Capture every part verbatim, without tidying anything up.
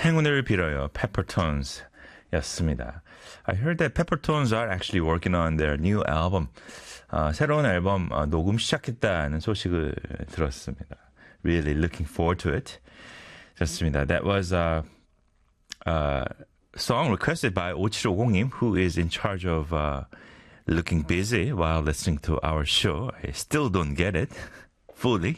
행운을 빌어요. Peppertones 였습니다. I heard that Peppertones are actually working on their new album. 어, 새로운 앨범 어, 녹음 시작했다는 소식을 들었습니다. Really looking forward to it. 좋습니다. That was a, a song requested by 오칠오공님 who is in charge of uh, looking busy while listening to our show. I still don't get it fully.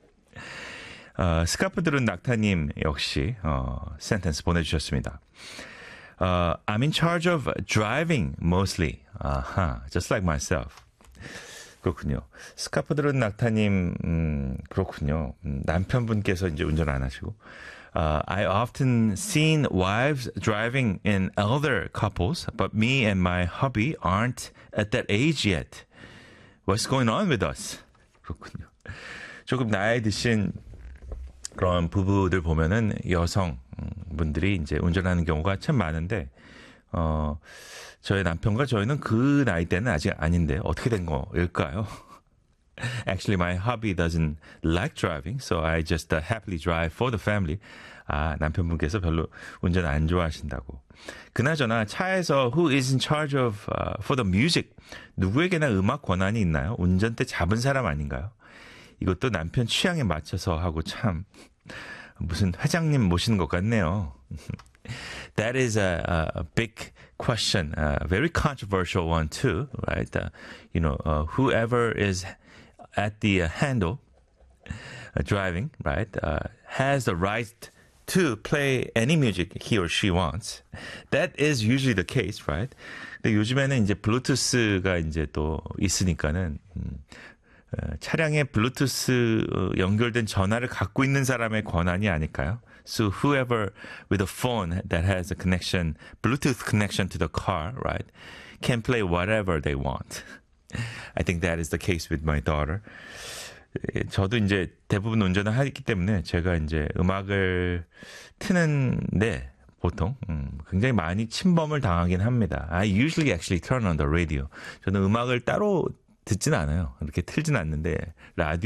어, 스카프 들은 낙타님 역시 어, 센텐스 보내주셨습니다. Uh, I'm in charge of driving mostly. 아하, just like myself. 그렇군요. 스카프 들은 낙타님, 음, 그렇군요. 음, 남편분께서 이제 운전 안 하시고. Uh, I often seen wives driving in elder couples, but me and my hubby aren't at that age yet. What's going on with us? 그렇군요. 조금 나이 드신 그런 부부들 보면은 여성 분들이 이제 운전하는 경우가 참 많은데, 어, 저희 남편과 저희는 그 나이 때는 아직 아닌데, 어떻게 된 거일까요? Actually, my hubby doesn't like driving, so I just uh, happily drive for the family. 아, 남편분께서 별로 운전 안 좋아하신다고. 그나저나 차에서 who is in charge of uh, for the music? 누구에게나 음악 권한이 있나요? 운전대 잡은 사람 아닌가요? 이것도 남편 취향에 맞춰서 하고 참 무슨 회장님 모시는 것 같네요. That is a, a big question, a very controversial one too, right? Uh, you know, uh, whoever is at the uh, handle uh, driving, right, uh, has the right to play any music he or she wants. That is usually the case, right? 근데 요즘에는 이제 블루투스가 이제 또 있으니까는 음, 차량에 블루투스 연결된 전화를 갖고 있는 사람의 권한이 아닐까요? So whoever with a phone that has a connection, Bluetooth connection to the car, right, can play whatever they want. I think that is the case with my daughter. 저도 이제 대부분 운전을 하기 때문에 제가 이제 음악을 트는데 보통 음, 굉장히 많이 침범을 당하긴 합니다. I usually actually turn on the radio. 저는 음악을 따로 듣진 않아요. 이렇게 틀진 않는데 라디오